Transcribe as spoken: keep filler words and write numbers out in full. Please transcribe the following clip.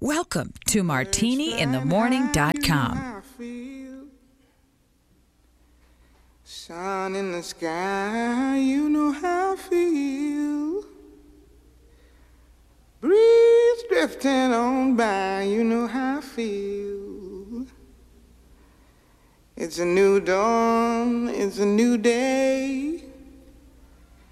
Welcome to martini in the morning dot com. Sun in the sky, you know how I feel. Breeze drifting on by, you know how I feel. It's a new dawn, it's a new day.